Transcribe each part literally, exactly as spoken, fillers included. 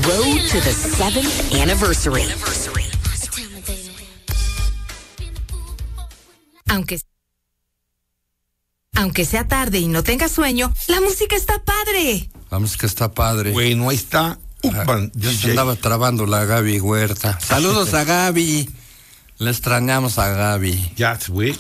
road to the seventh anniversary. Aunque, aunque sea tarde y no tenga sueño, la música está padre. La música está padre. Bueno, ahí está. Uh, yo se andaba trabando la Gaby Huerta. Saludos a Gaby. Le extrañamos a Gaby. Ya, güey.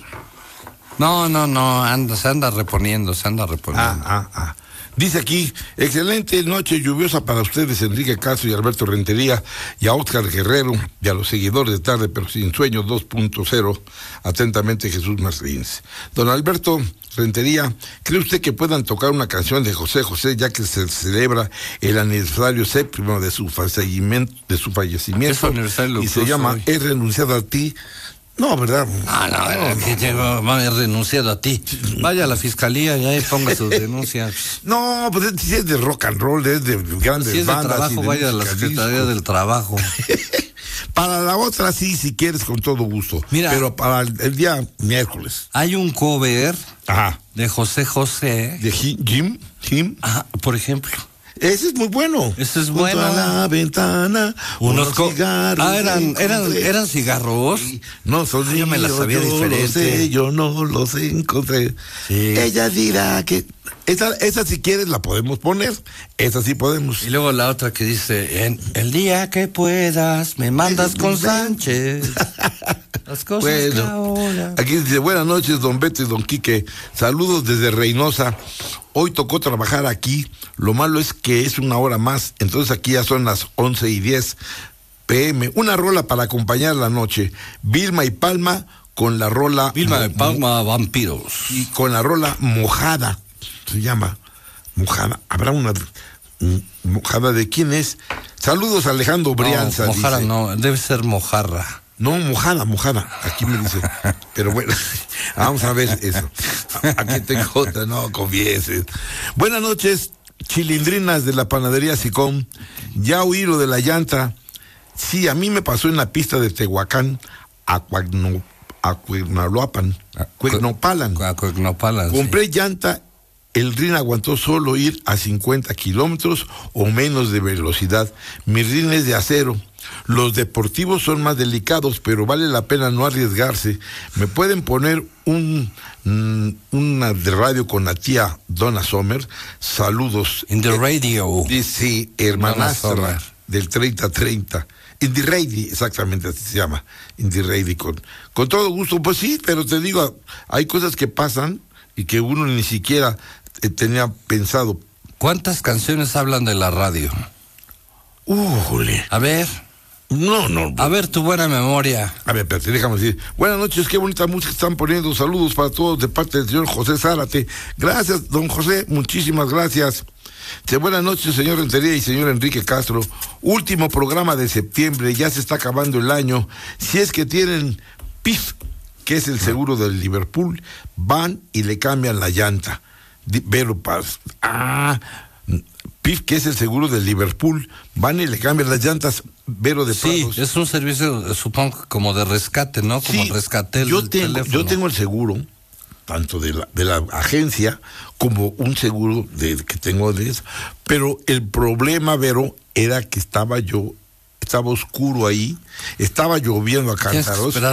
No, no, no, anda, se anda reponiendo, se anda reponiendo. Ah, ah, ah. Dice aquí, excelente noche lluviosa para ustedes, Enrique Castro y Alberto Rentería, y a Óscar Guerrero, y a los seguidores de Tarde Pero Sin Sueño dos punto cero, atentamente Jesús Martínez. Don Alberto Rentería, ¿cree usted que puedan tocar una canción de José José, ya que se celebra el aniversario séptimo de su fallecimiento, de su fallecimiento, y se llama hoy. He renunciado a ti? No, ¿verdad? Ah, no, no, no. Que llegó, he renunciado a ti. Vaya a la fiscalía y ahí ponga sus denuncias. No, pues es, es de rock and roll, es de grandes si es bandas. De trabajo, de vaya a la Secretaría del Trabajo. Para la otra sí, si quieres, con todo gusto. Mira, pero para el, el día miércoles. Hay un cover Ajá. de José José. De Jim, Jim. Ajá, por ejemplo. Ese es muy bueno. Ese es bueno. Junto a la ventana, unos, unos co- cigarros. Ah, eran, eran, eran cigarros. Sí. No, son yo me las sabía yo diferente. Lo sé, yo no los encontré. Sí. Ella dirá que esa, esa si quieres la podemos poner. Esa sí podemos. Y luego la otra que dice, en el día que puedas me mandas con Sánchez. Las cosas bueno, que ahora. Aquí dice, buenas noches, don Beto y don Quique. Saludos desde Reynosa. Hoy tocó trabajar aquí, lo malo es que es una hora más, entonces aquí ya son las once y diez pm. Una rola para acompañar la noche, Vilma y Palma con la rola... Vilma mo- y Palma, mo- Vampiros. Y con la rola Mojada, se llama Mojada. ¿Habrá una Mojada de quién es? Saludos a Alejandro Brianza. No, Mojada dice. No, debe ser Mojarra. No, mojada, mojada. Aquí me dice. Pero bueno, vamos a ver eso. Aquí tengo otra, no confieses. Buenas noches, chilindrinas de la panadería Sicón. Ya oí lo de la llanta. Sí, a mí me pasó en la pista de Tehuacán a Cuagno, a Cuignaloapan, Cuignopalan. A Cuignopalan. Compré sí. llanta. El R I N aguantó solo ir a cincuenta kilómetros o menos de velocidad. Mi R I N es de acero. Los deportivos son más delicados, pero vale la pena no arriesgarse. ¿Me pueden poner un mm, una de radio con la tía Donna Sommer? Saludos. In the radio. Dice hermanastra del treinta treinta. In the radio, exactamente así se llama. In the radio. Con, con todo gusto, pues sí, pero te digo, hay cosas que pasan y que uno ni siquiera eh, tenía pensado. ¿Cuántas canciones hablan de la radio? ¡Újole! A ver... No, no. A ver tu buena memoria. A ver, espérate, déjame decir. Buenas noches, qué bonita música están poniendo. Saludos para todos de parte del señor José Zárate. Gracias, don José, muchísimas gracias. Sí, buenas noches, señor Rentería y señor Enrique Castro. Último programa de septiembre, ya se está acabando el año. Si es que tienen P I F, que es el seguro del Liverpool, van y le cambian la llanta. Vero Paz. Ah... P I F, que es el seguro del Liverpool, van y le cambian las llantas. Vero de Prados. Sí, es un servicio, supongo, como de rescate, ¿no? Como sí, rescate el yo tengo, teléfono. yo tengo el seguro, tanto de la, de la agencia, como un seguro de, que tengo de eso. Pero el problema, Vero, era que estaba yo, estaba oscuro ahí, estaba lloviendo a cántaros.